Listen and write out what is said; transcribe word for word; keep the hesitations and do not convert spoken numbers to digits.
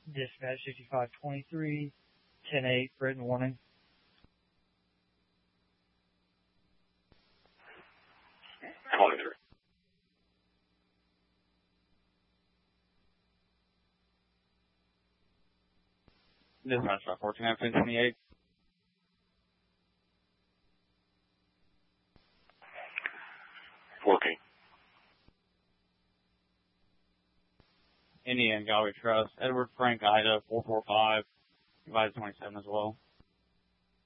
Dispatch fifty-five twenty-three, ten eight, written warning. twenty-three. Dispatch fourteen fifteen twenty-eight. fourteen. Indian Galway Trust, Edward Frank Ida four four five, advise twenty-seven as well.